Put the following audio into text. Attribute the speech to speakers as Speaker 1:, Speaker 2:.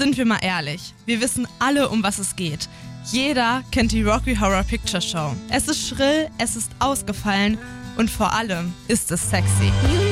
Speaker 1: Sind wir mal ehrlich, wir wissen alle, um was es geht. Jeder kennt die Rocky Horror Picture Show. Es ist schrill, es ist ausgefallen und vor allem ist es sexy.